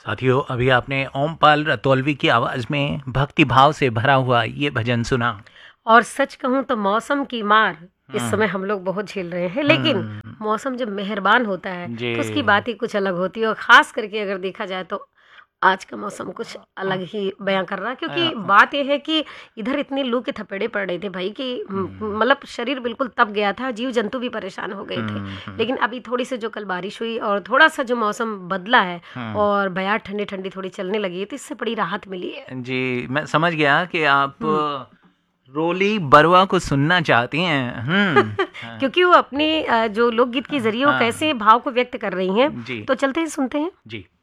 साथियों, अभी आपने ओमपाल रतौलवी की आवाज में भक्ति भाव से भरा हुआ ये भजन सुना। और सच कहूं तो मौसम की मार इस हम्म। समय हम लोग बहुत झेल रहे हैं, लेकिन मौसम जब मेहरबान होता है जी। तो उसकी बात ही कुछ अलग होती है। और खास करके अगर देखा जाए तो आज का मौसम कुछ अलग ही बयां कर रहा है, क्योंकि बात यह है कि इधर इतनी लू के थपेड़े पड़ रहे थे भाई कि मतलब शरीर बिल्कुल तप गया था, जीव जंतु भी परेशान हो गए थे। लेकिन अभी थोड़ी सी जो कल बारिश हुई और थोड़ा सा जो मौसम बदला है और बयार ठंडी ठंडी थोड़ी चलने लगी है, तो इससे बड़ी राहत मिली है। जी, मैं समझ गया कि आप रोली बरवा को सुनना चाहती हैं। क्योंकि वो अपने जो लोकगीत के जरिए वो हाँ। कैसे भाव को व्यक्त कर रही हैं, जी तो चलते हैं सुनते हैं। जी।